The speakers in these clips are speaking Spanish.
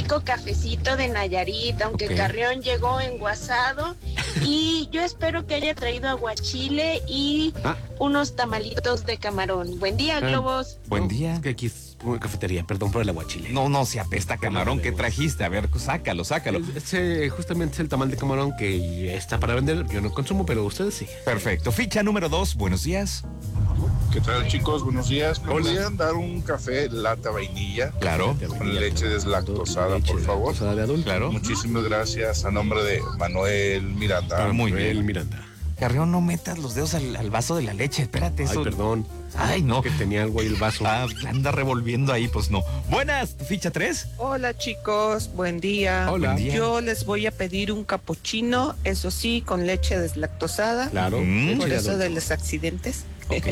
auténtico cafecito de Nayarit, aunque Carrión llegó enguasado. Y yo espero que haya traído aguachile y unos tamalitos de camarón. Buen día, Globos. Buen día. Es que aquí es una cafetería, perdón por el aguachile. No, se apesta camarón. ¿Qué trajiste? A ver, sácalo. Justamente es el tamal de camarón que está para vender. Yo no consumo, pero ustedes sí. Perfecto. Ficha número 2. Buenos días. ¿Qué tal, chicos? Buenos días. ¿Me podrían dar un café lata vainilla? Claro. Con leche deslactosada, por favor. De adulto. Claro. Muchísimas gracias. A nombre de Manuel Miranda. Muy bien. Miranda. Carrión, no metas los dedos al vaso de la leche. Espérate, eso. Ay, perdón. Ay, no. Que tenía algo ahí el vaso. Anda revolviendo ahí, pues no. Buenas, ficha 3. Hola chicos, buen día. Hola. Buen día. Yo les voy a pedir un capuchino, eso sí, con leche deslactosada. Claro. Por eso de los accidentes.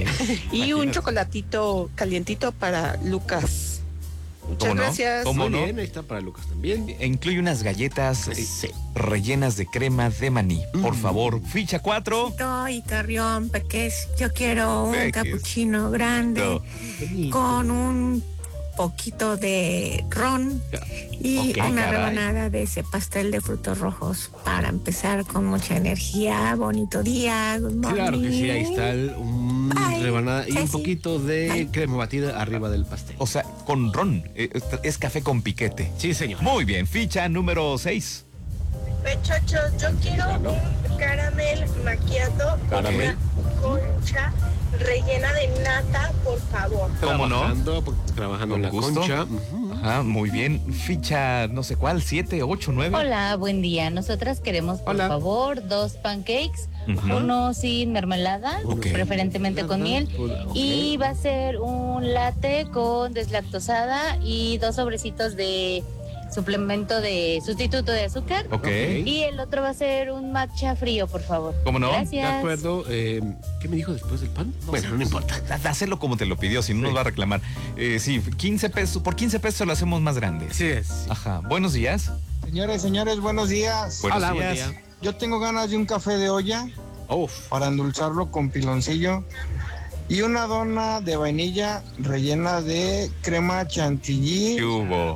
Y un chocolatito calientito para Lucas. Muchas gracias. ¿Cómo no? Muy bien, ahí está para Lucas también. Incluye unas galletas rellenas de crema de maní. Por favor, ficha 4. Y Carrión, Peques, yo quiero un Peques. capuchino grande con un poquito de ron y una rebanada de ese pastel de frutos rojos para empezar con mucha energía. Bonito día. Good morning. Claro que sí, ahí está una rebanada y un Ceci. poquito de crema batida arriba del pastel. O sea, con ron. Es café con piquete. Sí, señor. Muy bien, ficha número 6. Muchachos, yo quiero un caramel macchiato con Caramel. una concha rellena de nata, por favor. ¿Cómo no? Trabajando en la Con gusto. concha. Ajá, muy bien. Ficha no sé cuál, 7, 8, 9. Hola, buen día. Nosotras queremos, por Hola. favor, 2 pancakes, Ujú. uno sin mermelada, Ok. preferentemente con miel, y va a ser un latte con deslactosada y 2 sobrecitos de suplemento de sustituto de azúcar. Ok. Y el otro va a ser un matcha frío, por favor. ¿Cómo no? Gracias. De acuerdo. ¿Qué me dijo después del pan? Bueno, no importa. Hacerlo como te lo pidió, si no nos va a reclamar. Sí, 15 pesos. Por 15 pesos lo hacemos más grande. Sí es. Ajá. Buenos días. Señores, buenos días. Buenos Hola, días. buen día. Yo tengo ganas de un café de olla Uf. para endulzarlo con piloncillo y una dona de vainilla rellena de crema chantilly ¿Qué hubo?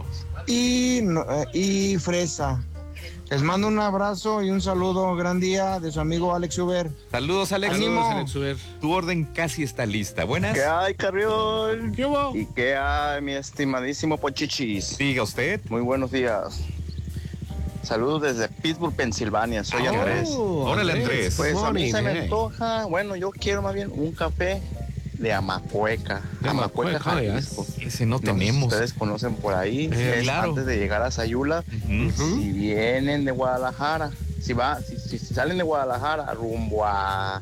y fresa. Les mando un abrazo y un saludo. Gran día de su amigo Alex Uber. Saludos, Alex. Ánimo. Saludos, Alex Uber. Tu orden casi está lista. Buenas. ¿Qué hay, Carrión? ¿Qué hubo? ¿Y qué hay, mi estimadísimo Pochichis? Diga usted. Muy buenos días. Saludos desde Pittsburgh, Pensilvania. Soy Andrés. Órale, Andrés. Pues a mí se me Morning, antoja, bueno, yo quiero más bien un café de Amacueca. De Amacueca, Jalisco. Ese no No sé si tenemos. ustedes conocen por ahí. Es claro. antes de llegar a Sayula. Ujú. Si vienen de Guadalajara, si salen de Guadalajara rumbo a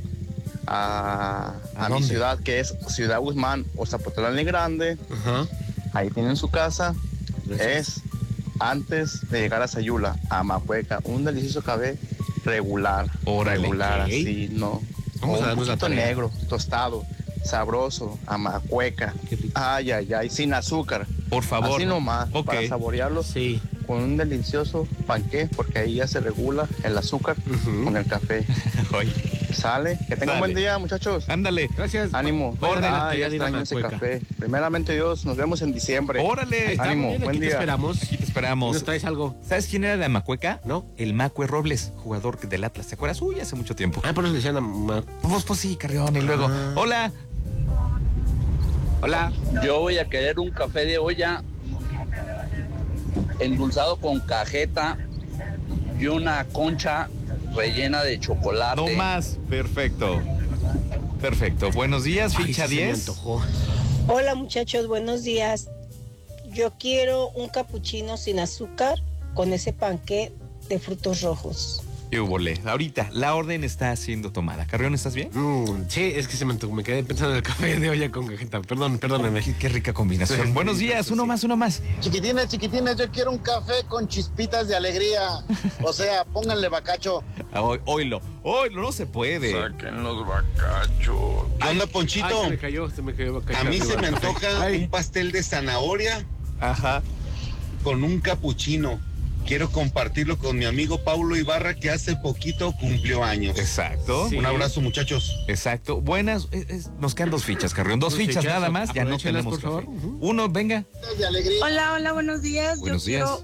mi dónde? ciudad, que es Ciudad Guzmán o Zapotlán el Grande, Ajá. ahí tienen su casa. Gracias. Es antes de llegar a Sayula, Amacueca, un delicioso café regular. Órale. Regular, Ok. así, ¿no? Vamos a un darnos la poquito tarea. negro, tostado, sabroso, Amacueca. Qué rico. Ay, sin azúcar. Por favor. Así nomás, Ok. para saborearlo Sí. con un delicioso panqué, porque ahí ya se regula el azúcar con el café. Ay, Sale, que tengan Dale. buen día, muchachos. ándale. Gracias. Ánimo. Órale, Ay, ya ya di la extraño ese Amacueca. café. Primeramente Dios, nos vemos en diciembre. Órale. Está Ánimo, muy bien, buen aquí te día. esperamos. Aquí te ¿Nos esperamos. traes algo? ¿Sabes quién era de Amacueca? ¿No? El Macue Robles, jugador del Atlas. ¿Te acuerdas? Uy, hace mucho tiempo. Por eso le decían Pues sí, Carrión. Y luego, hola. Hola. Yo voy a querer un café de olla endulzado con cajeta y una concha rellena de chocolate. No más. Perfecto. Perfecto. Buenos días, ficha Ay, sí se me 10. antojó. Hola muchachos, buenos días. Yo quiero un capuchino sin azúcar con ese panqué de frutos rojos. ¿Qué hubole? Ahorita, la orden está siendo tomada. Carrión, ¿estás bien? Sí, es que se me antojó. Me quedé pensando en el café de olla con cajeta. Perdónenme. Qué rica combinación. Sí. Buenos días, uno más. Chiquitines, yo quiero un café con chispitas de alegría. O sea, pónganle bacacho. Oilo, no se puede. Saquen los bacachos. ¿Qué onda, Ponchito? Ay, se me cayó bacacho A mí arriba se me del café. antoja Ay. un pastel de zanahoria Ajá. con un capuchino. Quiero compartirlo con mi amigo Paulo Ibarra, que hace poquito cumplió años. Exacto. Sí. Un abrazo, muchachos. Exacto. Buenas. Nos quedan 2 fichas, Carrión. 2 Dos fichas fichas, nada más. Ya no aprovéchelas, tenemos por café. favor. Uno, venga. De alegría. Hola, buenos días. Buenos Yo quiero días.